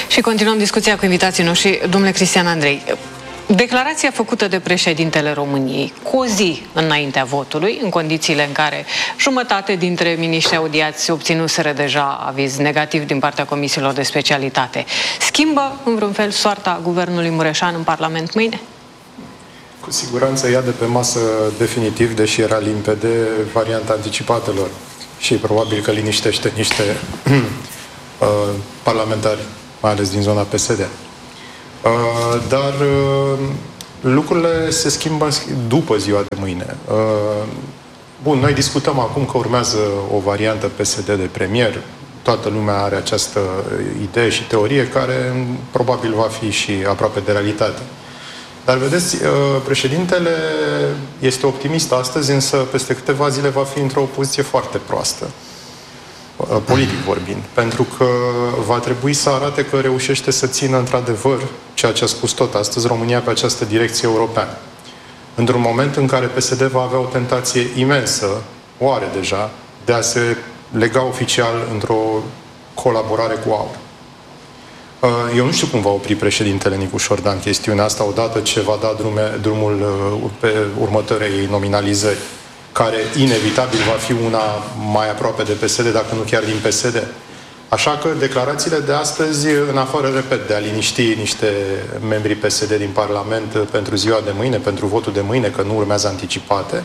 Și continuăm discuția cu invitații noștri. Domnule Cristian Andrei, declarația făcută de președintele României cu o zi înaintea votului, în condițiile în care jumătate dintre miniștri audiați obținuseră deja aviz negativ din partea comisiilor de specialitate, schimbă în vreun fel soarta guvernului Mureșan în Parlament mâine? Cu siguranță ia de pe masă definitiv, deși era limpede, varianta anticipatelor. Și probabil că liniștește niște parlamentari, mai ales din zona PSD. Dar lucrurile se schimbă după ziua de mâine. Bun, noi discutăm acum că urmează o variantă PSD de premier. Toată lumea are această idee și teorie care probabil va fi și aproape de realitate. Dar vedeți, președintele este optimist astăzi, însă peste câteva zile va fi într-o poziție foarte proastă, politic vorbind, pentru că va trebui să arate că reușește să țină într-adevăr ceea ce a spus tot astăzi România pe această direcție europeană. Într-un moment în care PSD va avea o tentație imensă, o are deja, de a se lega oficial într-o colaborare cu AUR. Eu nu știu cum va opri președintele Nicu Șordan chestiunea asta odată ce va da drumul pe următoarei nominalizări, care inevitabil va fi una mai aproape de PSD, dacă nu chiar din PSD. Așa că declarațiile de astăzi, în afară, repet, de a liniști niște membri PSD din Parlament pentru ziua de mâine, pentru votul de mâine, că nu urmează anticipate,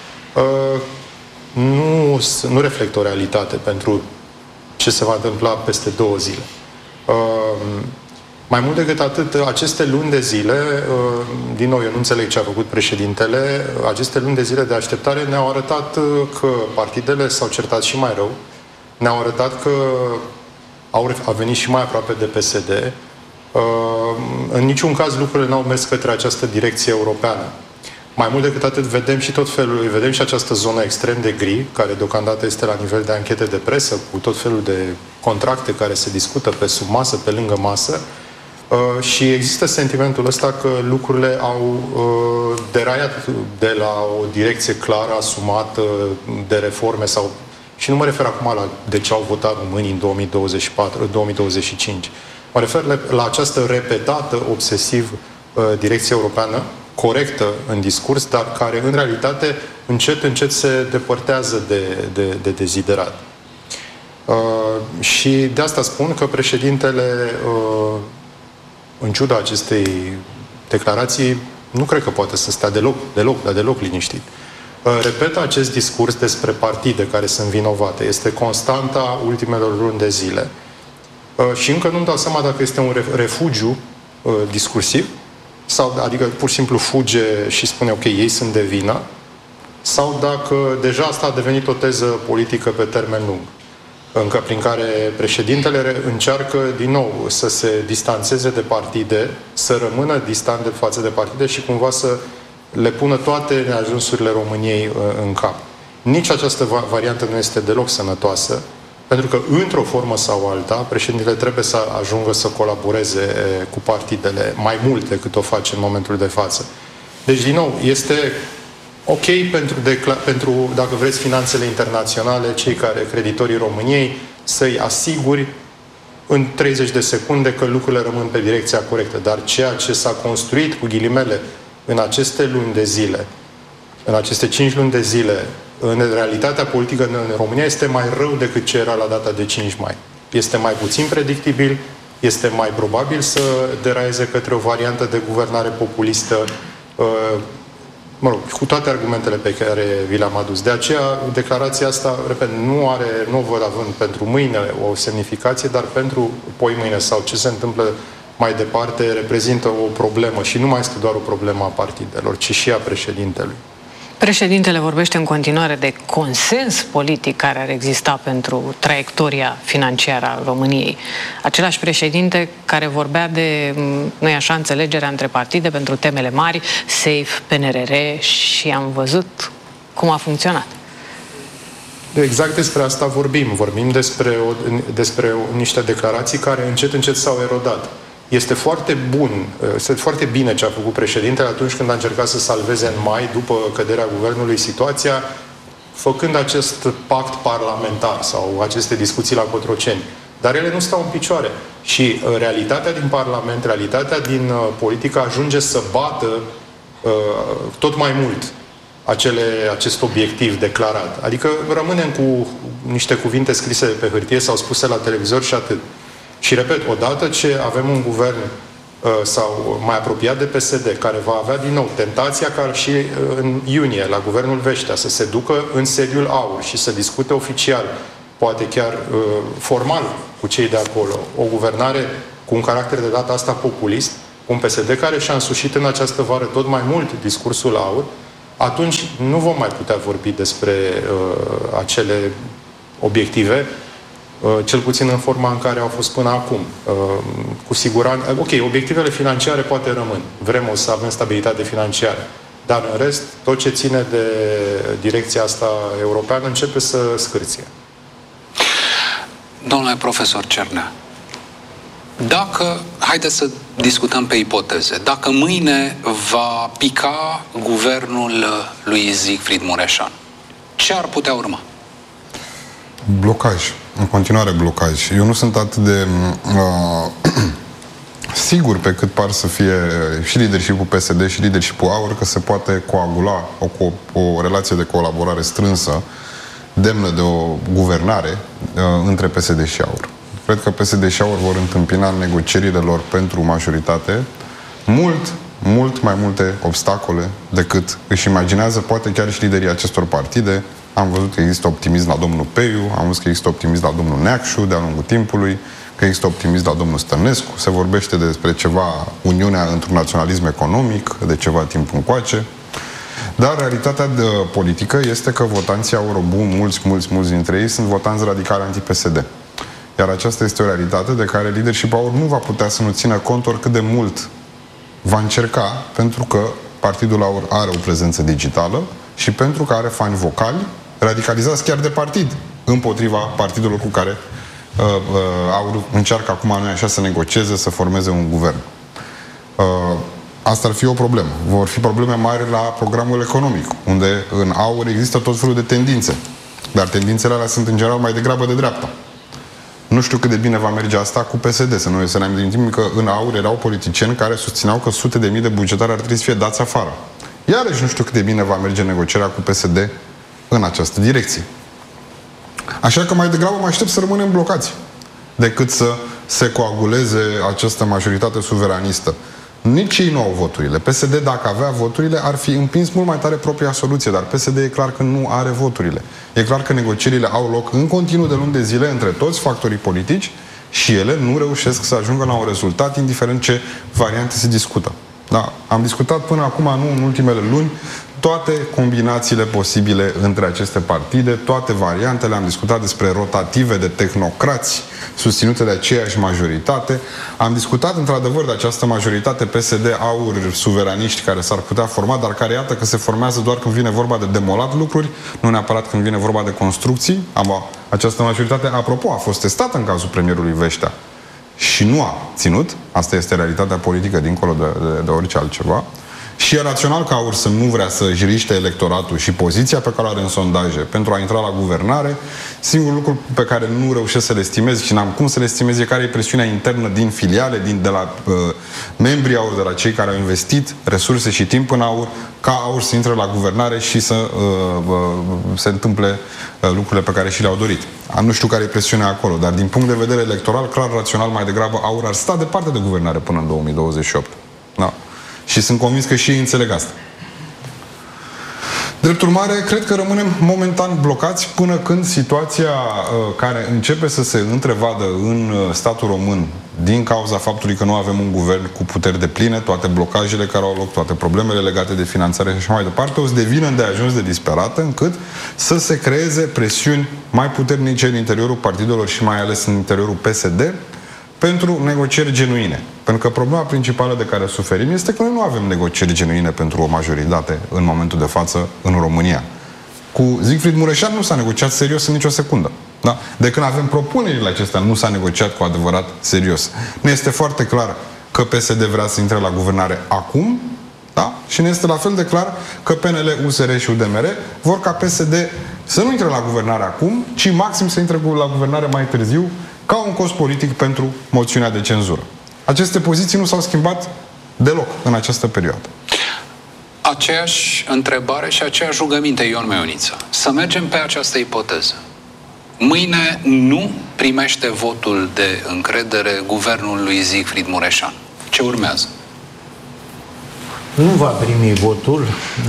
nu reflectă o realitate pentru ce se va întâmpla peste 2 zile. Mai mult decât atât, aceste luni de zile, din nou, eu nu înțeleg ce a făcut președintele, aceste luni de zile de așteptare ne-au arătat că partidele s-au certat și mai rău, ne-au arătat că a venit și mai aproape de PSD. În niciun caz lucrurile n-au mers către această direcție europeană. Mai mult decât atât, vedem și tot felul, vedem și această zonă extrem de gri, care deocamdată este la nivel de anchete de presă, cu tot felul de contracte care se discută pe sub masă, pe lângă masă, și există sentimentul ăsta că lucrurile au deraiat de la o direcție clară, asumată de reforme sau... Și nu mă refer acum la de ce au votat românii în 2024-2025. Mă refer la această repetată, obsesiv, direcție europeană, corectă în discurs, dar care în realitate încet, încet se depărtează de deziderat. Și de asta spun că președintele, în ciuda acestei declarații, nu cred că poate să stea deloc liniștit. Repetă acest discurs despre partide care sunt vinovate. Este constanta ultimelor luni de zile. Și încă nu-mi dau seama dacă este un refugiu discursiv, sau, adică pur și simplu fuge și spune, ok, ei sunt de vină, sau dacă deja asta a devenit o teză politică pe termen lung, încă prin care președintele încearcă din nou să se distanțeze de partide, să rămână distant de față de partide și cumva să le pună toate neajunsurile României în cap. Nici această variantă nu este deloc sănătoasă, pentru că, într-o formă sau alta, președintele trebuie să ajungă să colaboreze cu partidele mai mult decât o face în momentul de față. Deci, din nou, este ok pentru, dacă vreți, finanțele internaționale, cei care, creditorii României, să-i asiguri în 30 de secunde că lucrurile rămân pe direcția corectă. Dar ceea ce s-a construit, cu ghilimele, în aceste luni de zile, în aceste 5 luni de zile, în realitatea politică în România, este mai rău decât ce era la data de 5 mai. Este mai puțin predictibil, este mai probabil să deraieze către o variantă de guvernare populistă, mă rog, cu toate argumentele pe care vi le-am adus. De aceea, declarația asta, repet, nu văd având pentru mâine o semnificație, dar pentru poimâine sau ce se întâmplă mai departe, reprezintă o problemă și nu mai este doar o problemă a partidelor, ci și a președintelui. Președintele vorbește în continuare de consens politic care ar exista pentru traiectoria financiară a României. Același președinte care vorbea de, nu-i așa, înțelegerea între partide pentru temele mari, SAFE, PNRR, și am văzut cum a funcționat. Exact despre asta vorbim. Vorbim despre niște declarații care încet s-au erodat. Este foarte bine ce a făcut președintele atunci când a încercat să salveze în mai, după căderea guvernului, situația, făcând acest pact parlamentar sau aceste discuții la Cotroceni. dar ele nu stau în picioare. Și realitatea din Parlament, realitatea din politică ajunge să bată tot mai mult acest obiectiv declarat. Adică rămânem cu niște cuvinte scrise pe hârtie sau spuse la televizor și atât. Și repet, odată ce avem un guvern sau mai apropiat de PSD, care va avea din nou tentația ca și în iunie la Guvernul Veștea să se ducă în sediul AUR și să discute oficial, poate chiar formal cu cei de acolo, o guvernare cu un caracter de data asta populist, un PSD care și-a însușit în această vară tot mai mult discursul AUR, atunci nu vom mai putea vorbi despre acele obiective, cel puțin în forma în care au fost până acum. Cu siguranță, ok, obiectivele financiare poate rămân. Vrem să avem stabilitate financiară. Dar în rest, tot ce ține de direcția asta europeană începe să scârție. Domnule profesor Cernea, haideți să discutăm pe ipoteze. Dacă mâine va pica guvernul lui Siegfried Mureșan, ce ar putea urma? Blocaj. În continuare blocaj. Eu nu sunt atât de sigur pe cât par să fie și leadership-ul PSD și leadership-ul AUR că se poate coagula o relație de colaborare strânsă, demnă de o guvernare între PSD și AUR. Cred că PSD și AUR vor întâmpina în negocierile lor pentru majoritate mult mai multe obstacole decât își imaginează poate chiar și liderii acestor partide. Am văzut că există optimism la domnul Peiu, am văzut că există optimism la domnul Neacșu de-a lungul timpului, că există optimism la domnul Stănescu, se vorbește despre ceva uniunea într-un naționalism economic de ceva timp încoace. Dar realitatea politică este că votanții AUR-OBU, mulți dintre ei sunt votanți radicali anti-PSD. Iar aceasta este o realitate de care leadership AUR nu va putea să nu țină cont oricât de mult va încerca, pentru că Partidul AUR are o prezență digitală și pentru că are fani vocali radicalizați chiar de partid împotriva partidelor cu care AUR încearcă acum, nu așa, să negocieze, să formeze un guvern. Asta ar fi o problemă. Vor fi probleme mari la programul economic, unde în AUR există tot felul de tendințe. Dar tendințele alea sunt în general mai degrabă de dreapta. Nu știu cât de bine va merge asta cu PSD. Să ne amintim că în AUR erau politicieni care susțineau că sute de mii de bugetari ar trebui să fie dați afară. Iarăși nu știu cât de bine va merge negocierea cu PSD în această direcție. Așa că mai degrabă mă aștept să rămânem blocați decât să se coaguleze această majoritate suveranistă. Nici ei nu au voturile. PSD, dacă avea voturile, ar fi împins mult mai tare propria soluție, dar PSD e clar că nu are voturile. E clar că negocierile au loc în continuu de luni de zile între toți factorii politici și ele nu reușesc să ajungă la un rezultat, indiferent ce variante se discută. Da, am discutat până acum, nu în ultimele luni, toate combinațiile posibile între aceste partide, toate variantele. Am discutat despre rotative de tehnocrați susținute de aceeași majoritate. Am discutat într-adevăr de această majoritate PSD-AUR suveraniști care s-ar putea forma, dar care iată că se formează doar când vine vorba de demolat lucruri, nu neapărat când vine vorba de construcții. Această majoritate, apropo, a fost testată în cazul premierului Veștea și nu a ținut. Asta este realitatea politică dincolo de orice altceva. Și e rațional ca AUR să nu vrea să-și riște electoratul și poziția pe care o are în sondaje pentru a intra la guvernare. Singurul lucru pe care nu reușesc să le estimez și n-am cum să le estimez e care e presiunea internă din filiale, de la membrii AUR, de la cei care au investit resurse și timp în AUR, ca AUR să intre la guvernare și să se întâmple lucrurile pe care și le-au dorit. Nu știu care e presiunea acolo, dar din punct de vedere electoral, clar, rațional, mai degrabă AUR ar sta departe de guvernare până în 2028. Da. Și sunt convins că și ei înțeleg asta. Drept urmare, cred că rămânem momentan blocați până când situația care începe să se întrevadă în statul român din cauza faptului că nu avem un guvern cu puteri depline, toate blocajele care au loc, toate problemele legate de finanțare și așa mai departe, o să devină îndeajuns de disperată încât să se creeze presiuni mai puternice în interiorul partidelor și mai ales în interiorul PSD pentru negocieri genuine. Pentru că problema principală de care suferim este că noi nu avem negocieri genuine pentru o majoritate în momentul de față în România. Cu Siegfried Mureșan nu s-a negociat serios în nicio secundă. Da? De când avem propunerile acestea, nu s-a negociat cu adevărat serios. Ne este foarte clar că PSD vrea să intre la guvernare acum, da? Și ne este la fel de clar că PNL, USR și UDMR vor ca PSD să nu intre la guvernare acum, ci maxim să intre la guvernare mai târziu, ca un cost politic pentru moțiunea de cenzură. Aceste poziții nu s-au schimbat deloc în această perioadă. Aceeași întrebare și aceeași rugăminte, Ion Meioniță. Să mergem pe această ipoteză. Mâine nu primește votul de încredere guvernul lui Siegfried Mureșan. Ce urmează? Nu va primi votul.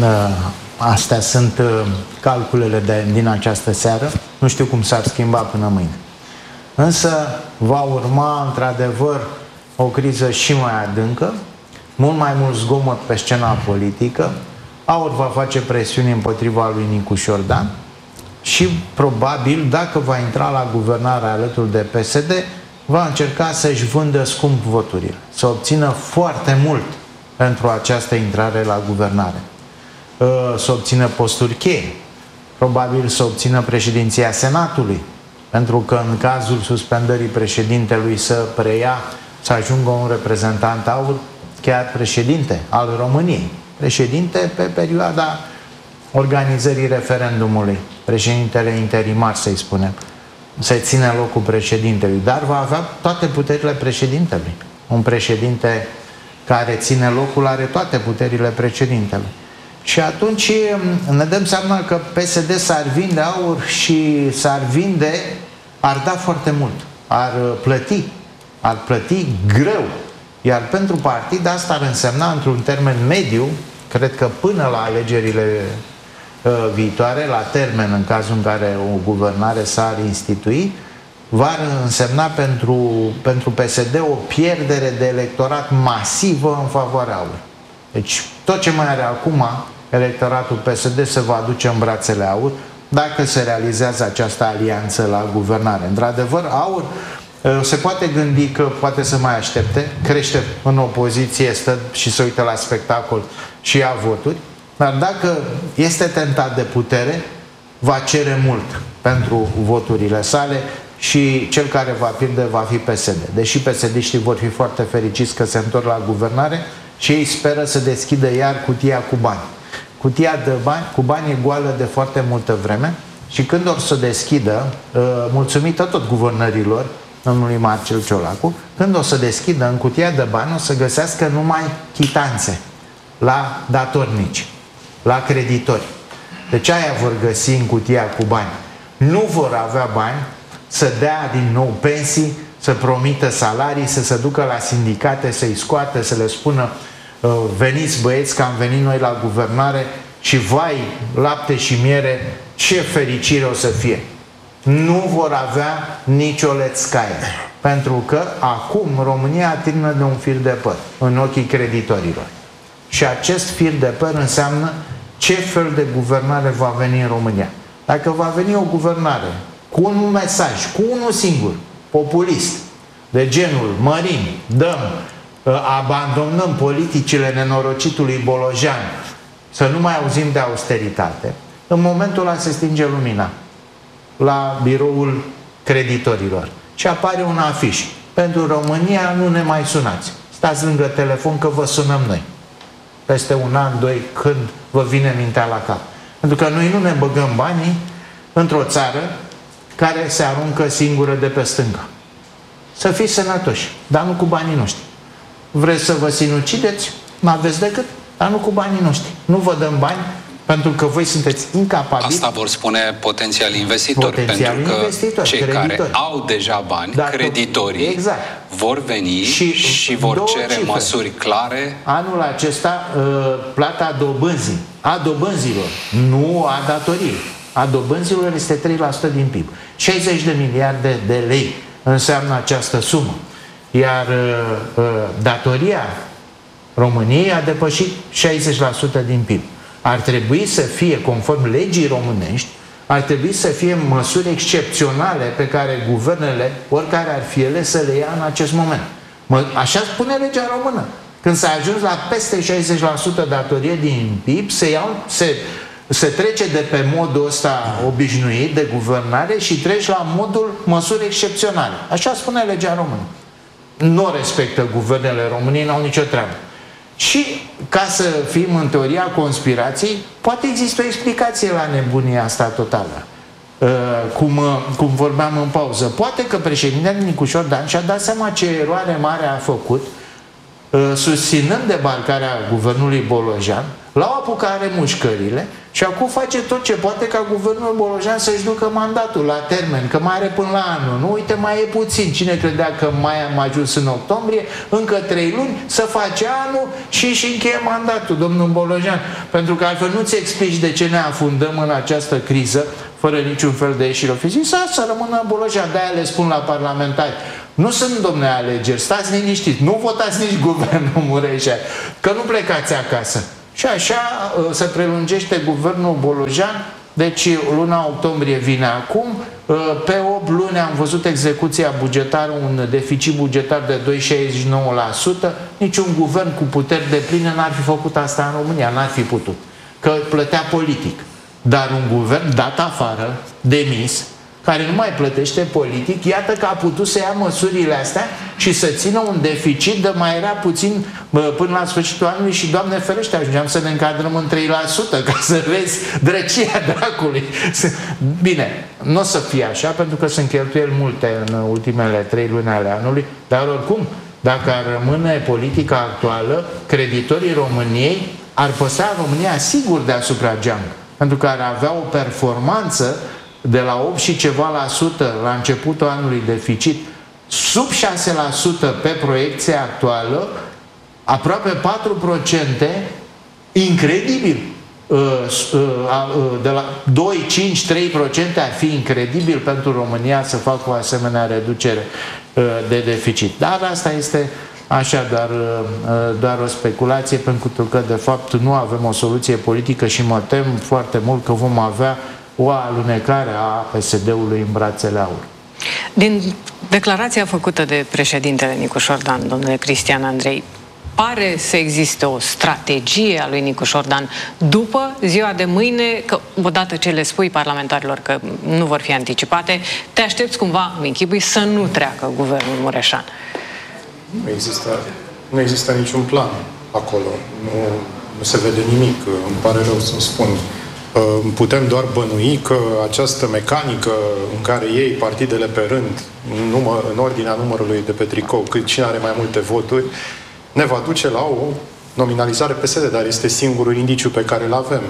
Astea sunt calculele din această seară. Nu știu cum s-ar schimba până mâine. Însă va urma, într-adevăr, o criză și mai adâncă, mult mai mult zgomot pe scena politică. AUR va face presiuni împotriva lui Nicu Șordan și probabil, dacă va intra la guvernare alături de PSD, va încerca să-și vândă scump voturile, să obțină foarte mult pentru această intrare la guvernare, să obțină posturi cheie, probabil să obțină președinția Senatului, pentru că în cazul suspendării președintelui să preia, să ajungă un reprezentant AUR, chiar președinte al României, președinte pe perioada organizării referendumului, președintele interimar, să-i spunem, să ține locul președintelui, dar va avea toate puterile președintelui. Un președinte care ține locul are toate puterile președintelui. Și atunci ne dăm seama că PSD s-ar vinde AUR și s-ar vinde, ar da foarte mult, ar plăti greu. Iar pentru partid asta ar însemna, într-un termen mediu, cred că până la alegerile viitoare, la termen în cazul în care o guvernare s-ar institui, va însemna pentru PSD o pierdere de electorat masivă în favoarea AUR. Deci tot ce mai are acum electoratul PSD se va aduce în brațele AUR dacă se realizează această alianță la guvernare. Într-adevăr, AUR se poate gândi că poate să mai aștepte, crește în opoziție, stă și se uită la spectacol și ia voturi, dar dacă este tentat de putere, va cere mult pentru voturile sale și cel care va pierde va fi PSD. Deși PSD-știi vor fi foarte fericiți că se întorc la guvernare și ei speră să deschidă iar cutia cu bani. Cutia de bani, cu bani e goală de foarte multă vreme și când or să deschidă, mulțumită tot guvernărilor, domnului Marcel Ciolacu, când o să deschidă în cutia de bani, o să găsească numai chitanțe la datornici, la creditori. Deci aia vor găsi în cutia cu bani. Nu vor avea bani să dea din nou pensii, să promită salarii, să se ducă la sindicate, să-i scoată, să le spună veniți băieți că am venit noi la guvernare și vai, lapte și miere, ce fericire o să fie. Nu vor avea nicio lețcaie. Pentru că acum România atârnă de un fir de păr în ochii creditorilor. Și acest fir de păr înseamnă ce fel de guvernare va veni în România. Dacă va veni o guvernare cu un mesaj, cu unul singur, populist, de genul mărim, dăm, abandonăm politicile nenorocitului Bolojan, să nu mai auzim de austeritate, în momentul ăla se stinge lumina la biroul creditorilor și apare un afiș: pentru România nu ne mai sunați, stați lângă telefon că vă sunăm noi peste un an, doi, când vă vine mintea la cap. Pentru că noi nu ne băgăm banii într-o țară care se aruncă singură de pe stânga. Să fiți sănătoși, dar nu cu banii noștri. Vreți să vă sinucideți? N-aveți decât, dar nu cu banii noștri. Nu vă dăm bani pentru că voi sunteți incapabili. Asta vor spune potențiali investitori. Pentru că cei care au deja bani, creditorii, exact, vor veni și vor cere măsuri clare. Anul acesta, plata dobânzii, a dobânzilor, nu a datoriei, a dobânzilor este 3% din PIB. 60 de miliarde de lei înseamnă această sumă. Iar datoria României a depășit 60% din PIB. Ar trebui să fie, conform legii românești, ar trebui să fie măsuri excepționale pe care guvernele, oricare ar fi ele, să le ia în acest moment. Așa spune legea română. Când s-a ajuns la peste 60% datorie din PIB, se trece de pe modul ăsta obișnuit de guvernare și treci la modul măsuri excepționale. Așa spune legea română. Nu respectă guvernele României, n-au nicio treabă. Și ca să fim în teoria conspirației, poate există o explicație la nebunia asta totală. cum vorbeam în pauză. Poate că președintele Nicușor Dan și-a dat seama ce eroare mare a făcut susținând debarcarea guvernului Bolojan, l-au apucat remușcările și acum face tot ce poate ca guvernul Bolojan să-și ducă mandatul la termen, că mai are până la anul. Nu, uite, mai e puțin. Cine credea că mai am ajuns în octombrie, încă 3 luni, să face anul și își încheie mandatul, domnul Bolojan. Pentru că altfel nu-ți explici de ce ne afundăm în această criză fără niciun fel de ieșire oficială. Să rămână Bolojan. De-aia le spun la parlamentari: nu sunt, domne, alegeri, stați liniștiți, nu votați nici guvernul Mureșan, că nu plecați acasă. Și așa se prelungește guvernul Bolojan. Deci luna octombrie vine acum, pe 8 luni am văzut execuția bugetară, un deficit bugetar de 2,69%. Niciun guvern cu puteri depline n-ar fi făcut asta în România, n-ar fi putut, că plătea politic. Dar un guvern dat afară, demis, care nu mai plătește politic, iată că a putut să ia măsurile astea și să țină un deficit de mai era puțin până la sfârșitul anului și, Doamne ferește, ajungeam să ne încadrăm în 3%, ca să vezi drăcia dracului. Bine, nu o să fie așa, pentru că sunt cheltuieli multe în ultimele 3 luni ale anului, dar oricum, dacă ar rămâne politica actuală, creditorii României ar păstra România sigur deasupra geamului, pentru că ar avea o performanță de la 8 și ceva la sută la începutul anului deficit, sub 6% pe proiecția actuală, aproape 4%, incredibil. De la 2, 5, 3% ar fi incredibil pentru România să facă o asemenea reducere de deficit. Dar asta este așa, doar o speculație, pentru că de fapt nu avem o soluție politică și mă tem foarte mult că vom avea o alunecare a PSD-ului în brațele aur. Din declarația făcută de președintele Nicușor Dan, domnule Cristian Andrei, pare să existe o strategie a lui Nicușor Dan după ziua de mâine, că odată ce le spui parlamentarilor că nu vor fi anticipate, te aștepți cumva, îmi închipui, să nu treacă guvernul Mureșan. Nu există niciun plan acolo. Nu se vede nimic. Îmi pare rău să-mi spun. Putem doar bănui că această mecanică în care iei partidele pe rând, în ordinea numărului de pe tricou, cât cine are mai multe voturi, ne va duce la o nominalizare PSD, dar este singurul indiciu pe care îl avem.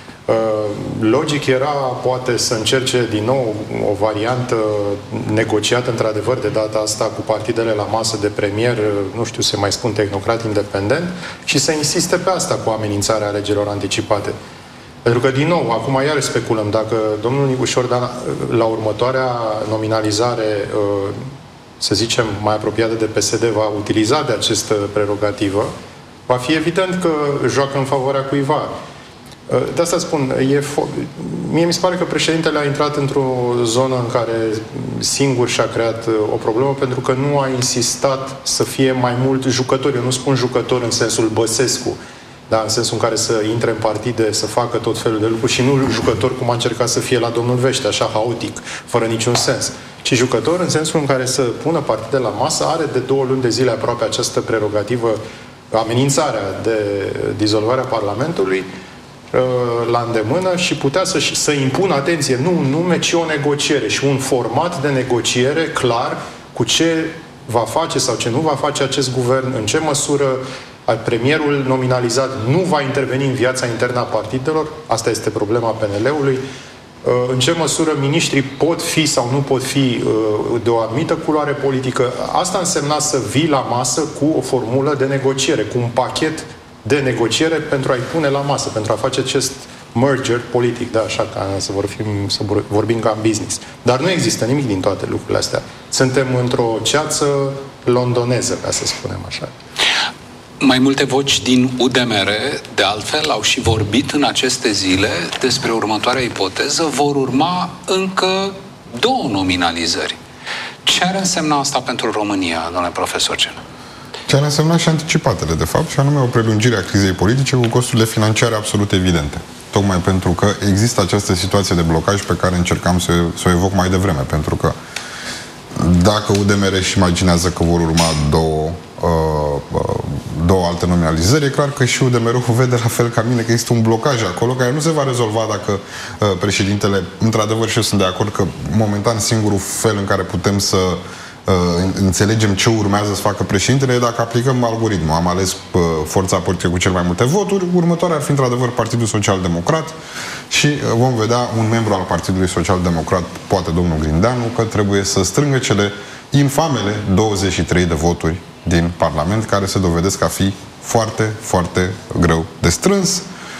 Logic era, poate, să încerce din nou o variantă negociată, într-adevăr, de data asta cu partidele la masă de premier, nu știu, se mai spun tehnocrat independent, și să insiste pe asta cu amenințarea alegerilor anticipate. Pentru că, din nou, acum iar speculăm, dacă domnul Nicușor Dan, la următoarea nominalizare, să zicem, mai apropiată de PSD, va utiliza de această prerogativă, va fi evident că joacă în favoarea cuiva. De asta spun, mie mi se pare că președintele a intrat într-o zonă în care singur și-a creat o problemă, pentru că nu a insistat să fie mai mult jucători. Eu nu spun jucători în sensul Băsescu, da, în sensul în care să intre în partide, să facă tot felul de lucruri, și nu jucător cum a încercat să fie la domnul Vește, așa haotic, fără niciun sens, ci jucător în sensul în care să pună partide la masă. Are de 2 luni de zile aproape această prerogativă, amenințarea de dizolvarea Parlamentului, la îndemână, și putea să impună, atenție, nu un nume, ci o negociere și un format de negociere clar cu ce va face sau ce nu va face acest guvern, în ce măsură premierul nominalizat nu va interveni în viața internă a partidelor, asta este problema PNL-ului, în ce măsură miniștrii pot fi sau nu pot fi de o anumită culoare politică. Asta însemna să vii la masă cu o formulă de negociere, cu un pachet de negociere pentru a-i pune la masă, pentru a face acest merger politic, da, așa, ca să vorbim ca în business. Dar nu există nimic din toate lucrurile astea. Suntem într-o ceață londoneză, ca să spunem așa. Mai multe voci din UDMR, de altfel, au și vorbit în aceste zile despre următoarea ipoteză. Vor urma încă 2 nominalizări. Ce ar însemna asta pentru România, domnule profesor Cena? Ce ar însemna și anticipatele, de fapt, și anume o prelungire a crizei politice cu costurile financiare absolut evidente. Tocmai pentru că există această situație de blocaj pe care încercam să o evoc mai devreme. Pentru că dacă UDMR își imaginează că vor urma 2 două alte nominalizări. E clar că și UDMR vede la fel ca mine că există un blocaj acolo care nu se va rezolva dacă președintele, într-adevăr, și eu sunt de acord că momentan singurul fel în care putem să înțelegem ce urmează să facă președintele e dacă aplicăm algoritmul. Am ales forța politică cu cel mai multe voturi, următoarea ar fi într-adevăr Partidul Social Democrat și vom vedea un membru al Partidului Social Democrat, poate domnul Grindeanu, că trebuie să strângă cele infamele 23 de voturi din Parlament, care se dovedesc a fi foarte, foarte greu de strâns.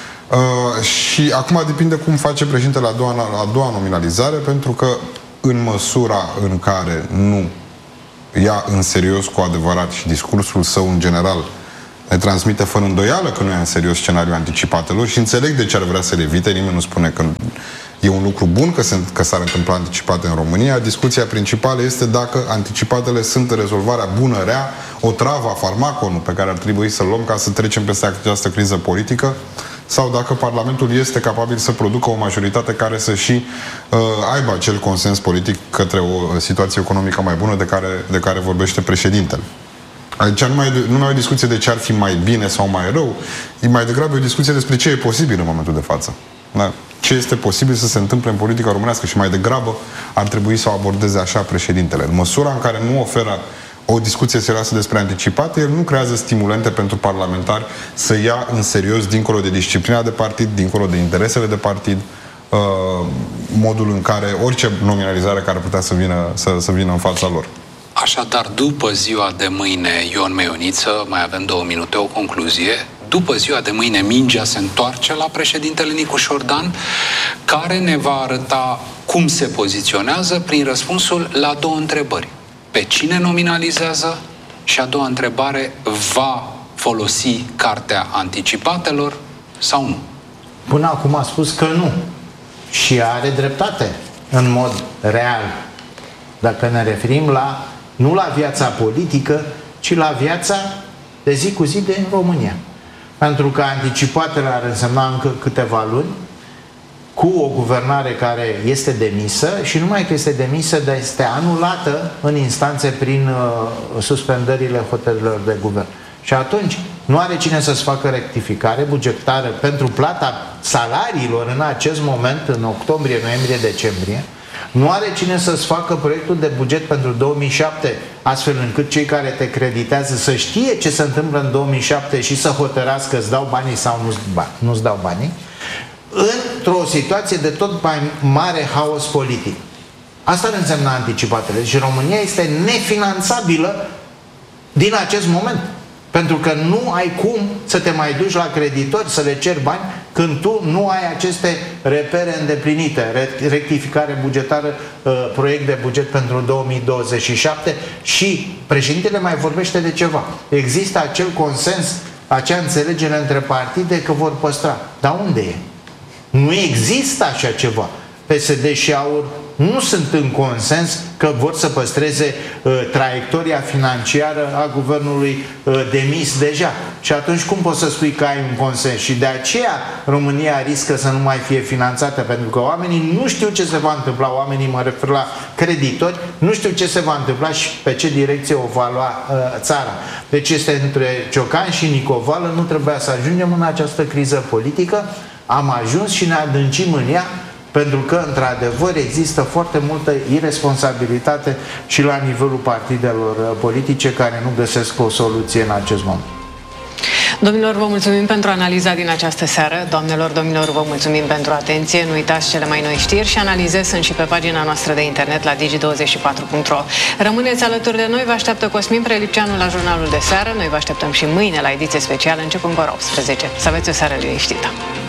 Și acum depinde cum face președintele a doua nominalizare, pentru că în măsura în care nu ia în serios cu adevărat și discursul său în general ne transmite fără îndoială că nu ia în serios scenariul anticipatelor și înțeleg de ce ar vrea să le evite, nimeni nu spune că e un lucru bun că s-ar întâmpla anticipate în România. Discuția principală este dacă anticipatele sunt rezolvarea bună, rea, o travă a farmaconul pe care ar trebui să-l luăm ca să trecem peste această criză politică, sau dacă Parlamentul este capabil să producă o majoritate care să și aibă acel consens politic către o situație economică mai bună de care vorbește președintele. Aici nu mai e o discuție de ce ar fi mai bine sau mai rău, e mai degrabă o discuție despre ce e posibil în momentul de față. Da? Ce este posibil să se întâmple în politica românească și mai degrabă ar trebui să o abordeze așa președintele. În măsura în care nu oferă o discuție serioasă despre anticipate, el nu creează stimulente pentru parlamentari să ia în serios, dincolo de disciplina de partid, dincolo de interesele de partid, modul în care orice nominalizare care putea să vină în fața lor. Așadar, după ziua de mâine, Ion Meioniță, mai avem 2 minute, o concluzie. După ziua de mâine, mingea se întoarce la președintele Nicu Șordan, care ne va arăta cum se poziționează prin răspunsul la 2 întrebări. Pe cine nominalizează? Și a doua întrebare, va folosi cartea anticipatelor sau nu? Până acum a spus că nu. Și are dreptate, în mod real. Dacă ne referim nu la viața politică, ci la viața de zi cu zi din România. Pentru că anticipatele ar însemna încă câteva luni, cu o guvernare care este demisă și numai că este demisă, dar este anulată în instanțe prin suspendările hotărârilor de guvern. Și atunci nu are cine să-ți facă rectificare bugetară pentru plata salariilor în acest moment, în octombrie, noiembrie, decembrie. Nu are cine să-ți facă proiectul de buget pentru 2007, astfel încât cei care te creditează să știe ce se întâmplă în 2007 și să hotărască îți dau banii sau nu-ți dau banii, într-o situație de tot mai mare haos politic. Asta ar însemna anticipatele. Și România este nefinanțabilă din acest moment. Pentru că nu ai cum să te mai duci la creditori să le ceri bani când tu nu ai aceste repere îndeplinite. Rectificare bugetară, proiect de buget pentru 2027 și președintele mai vorbește de ceva. Există acel consens, acea înțelegere între partide că vor păstra. Dar unde e? Nu există așa ceva. PSD și AUR nu sunt în consens că vor să păstreze traiectoria financiară a guvernului demis deja. Și atunci cum poți să spui că ai un consens? Și de aceea România riscă să nu mai fie finanțată, pentru că oamenii nu știu ce se va întâmpla, oamenii, mă refer la creditori, nu știu ce se va întâmpla și pe ce direcție o va lua țara. Deci este între Ciocan și Nicovală, nu trebuia să ajungem în această criză politică, am ajuns și ne adâncim în ea, pentru că, într-adevăr, există foarte multă irresponsabilitate și la nivelul partidelor politice care nu găsesc o soluție în acest moment. Domnilor, vă mulțumim pentru analiza din această seară. Doamnelor, domnilor, vă mulțumim pentru atenție. Nu uitați, cele mai noi știri și analize sunt și pe pagina noastră de internet la digi24.ro. Rămâneți alături de noi, vă așteaptă Cosmin Prelipceanu la jurnalul de seară. Noi vă așteptăm și mâine la ediție specială, începând cu ora 18. Să aveți o seară liniștită!